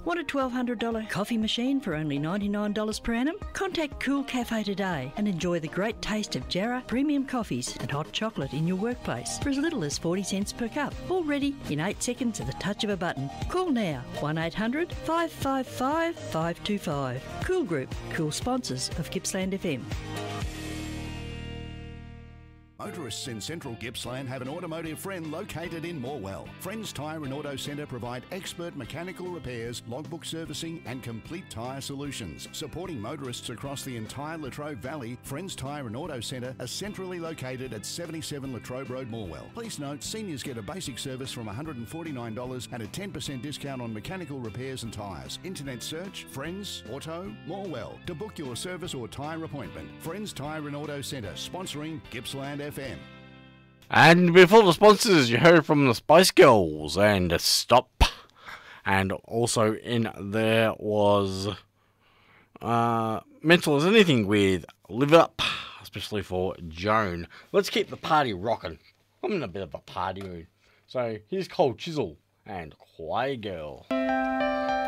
Want a $1,200 coffee machine for only $99 per annum? Contact Cool Cafe today and enjoy the great taste of Jarrah premium coffees and hot chocolate in your workplace for as little as 40 cents per cup. All ready in 8 seconds at the touch of a button. Call now 1-800-555-525. Cool Group, cool sponsors of Gippsland FM. Motorists in central Gippsland have an automotive friend located in Morwell. Friends Tyre and Auto Centre provide expert mechanical repairs, logbook servicing and complete tyre solutions. Supporting motorists across the entire Latrobe Valley, Friends Tyre and Auto Centre are centrally located at 77 Latrobe Road, Morwell. Please note, seniors get a basic service from $149 and a 10% discount on mechanical repairs and tyres. Internet search, Friends Auto Morwell to book your service or tyre appointment. Friends Tyre and Auto Centre, sponsoring Gippsland FM. And before the sponsors, you heard from the Spice Girls and Stop. And also in there was Mental as Anything with Live Up, especially for Joan. Let's keep the party rocking. I'm in a bit of a party mood. So here's Cold Chisel and Quiet Girl.